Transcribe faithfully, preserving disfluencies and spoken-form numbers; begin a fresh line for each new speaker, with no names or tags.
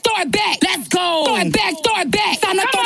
throw it back. Let's go. Throw it back, throw it back. Time to throw